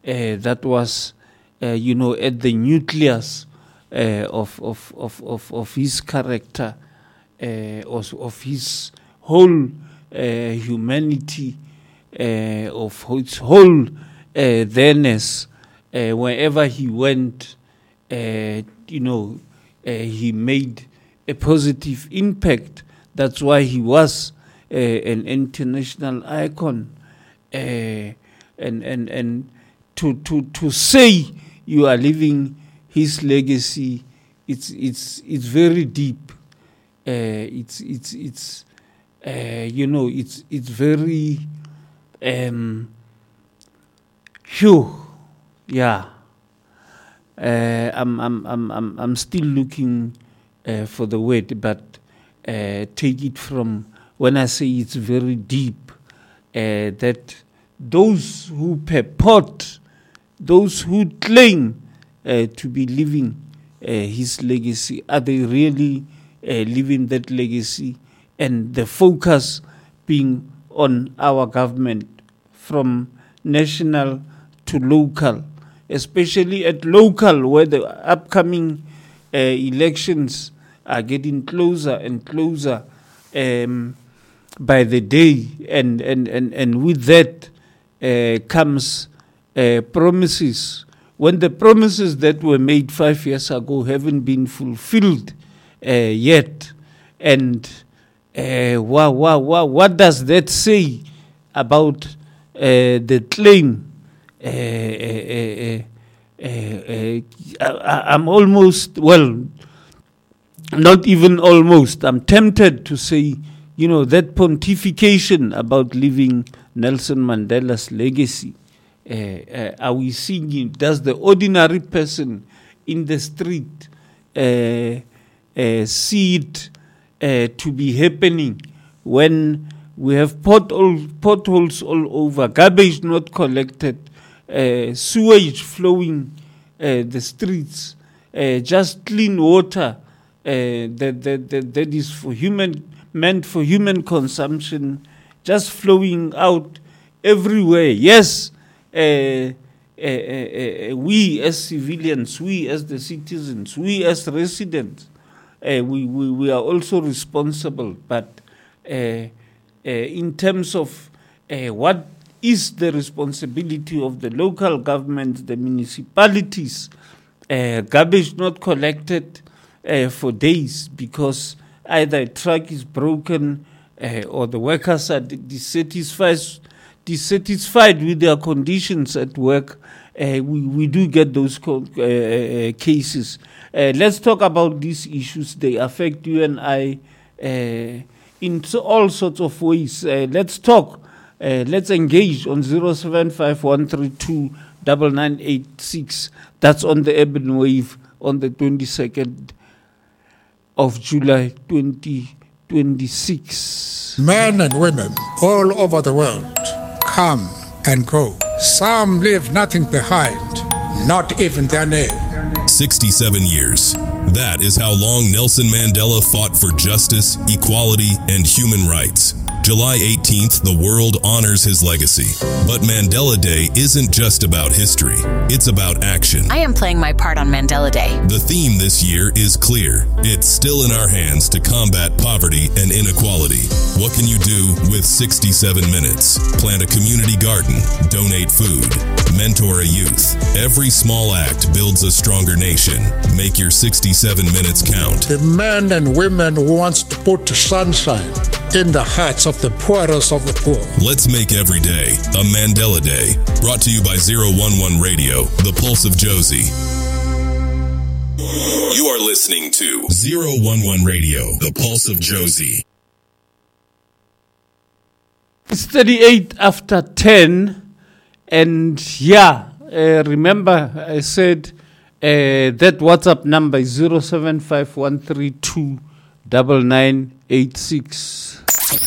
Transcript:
that was, at the nucleus of his character, of his whole humanity, of his whole there-ness. Wherever he went, he made a positive impact. That's why he was an international icon. And to say you are living his legacy, it's very deep. It's very yeah. I'm still looking for the word, but take it from when I say it's very deep, that those who purport, those who claim to be living his legacy, are they really living that legacy? And the focus being on our government from national to local, especially at local, where the upcoming elections are getting closer and closer by the day, and with that comes promises. When the promises that were made 5 years ago haven't been fulfilled yet, and what does that say about the claim? I'm almost, not even almost, I'm tempted to say, that pontification about living Nelson Mandela's legacy. Are we seeing it? Does the ordinary person in the street see it to be happening when we have potholes all over, garbage not collected, sewage flowing the streets, just clean water that is meant for human consumption, just flowing out everywhere? Yes, we as civilians, we as the citizens, we as residents, we are also responsible. But in terms of what is the responsibility of the local governments, the municipalities, garbage not collected for days because either a truck is broken or the workers are dissatisfied with their conditions at work. We do get those cases. Let's talk about these issues. They affect you and I in all sorts of ways. Let's talk. Let's engage on 0751329986. That's on the Urban Wave on the 22nd of July 2026. Men and women all over the world come and go. Some leave nothing behind, not even their name. 67 years. That is how long Nelson Mandela fought for justice, equality, and human rights. July 18th, the world honors his legacy. But Mandela Day isn't just about history. It's about action. I am playing my part on Mandela Day. The theme this year is clear. It's still in our hands to combat poverty and inequality. What can you do with 67 minutes? Plant a community garden, donate food, mentor a youth. Every small act builds a stronger nation. Make your 67 minutes count. The men and women who wants to put sunshine in the hearts of the poorest of the poor. Let's make every day a Mandela Day. Brought to you by 011 Radio, the Pulse of Josie. You are listening to 011 Radio, the Pulse of Josie. It's 38 after 10, and remember I said that WhatsApp number is 0751329986.